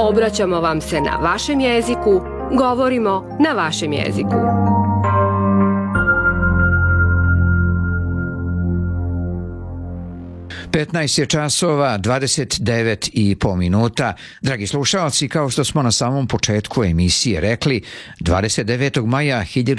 Obraćamo vam se na vašem jeziku, govorimo na vašem jeziku. Petnaest je časova, 29,5 minuta. Dragi slušalci, kao što smo na samom početku emisije rekli, 29. maja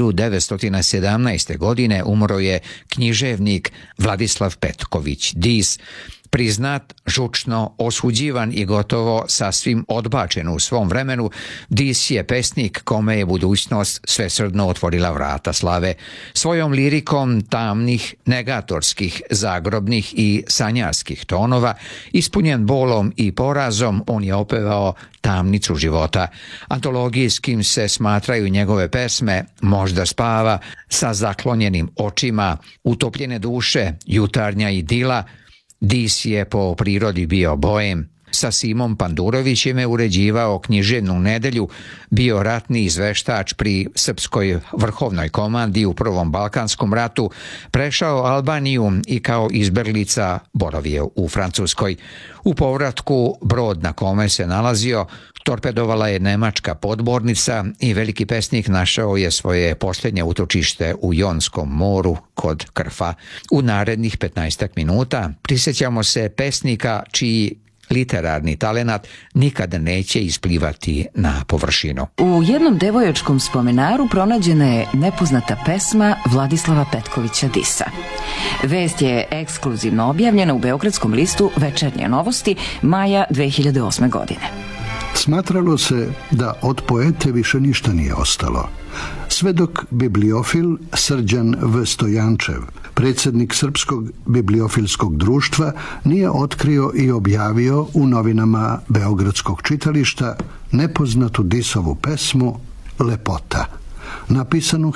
1917. godine umro je književnik Vladislav Petković Dis, priznat, žučno, osuđivan i gotovo sasvim odbačen u svom vremenu. Dis je pesnik kome je budućnost svesrdno otvorila vrata slave. Svojom lirikom tamnih, negatorskih, zagrobnih i sanjarskih tonova, ispunjen bolom i porazom, on je opevao tamnicu života. Antologijskim se smatraju njegove pesme Možda spava, Sa zaklonjenim očima, Utopljene duše, Jutarnja idila. Dis je po prirodi bio boem. Sa Simom Pandurovićem je uređivao književnu nedelju, bio ratni izveštač pri Srpskoj vrhovnoj komandi u Prvom Balkanskom ratu, prešao Albaniju i kao izbeglica boravio u Francuskoj. U povratku brod na kome se nalazio torpedovala je nemačka podmornica i veliki pesnik našao je svoje posljednje utočište u Jonskom moru kod Krfa. U narednih 15 minuta prisjećamo se pesnika čiji literarni talenat nikada neće isplivati na površinu. U jednom devojačkom spomenaru pronađena je nepoznata pesma Vladislava Petkovića Disa. Vest je ekskluzivno objavljena u beogradskom listu Večernje novosti maja 2008. godine. Smatralo se da od poete više ništa nije ostalo. Sve dok bibliofil Srđan V. Stojančev, predsjednik Srpskog bibliofilskog društva, nije otkrio i objavio u novinama Beogradskog čitališta nepoznatu Disovu pesmu Lepota, napisanu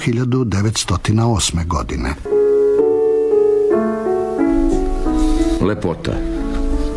1908. godine. Lepota.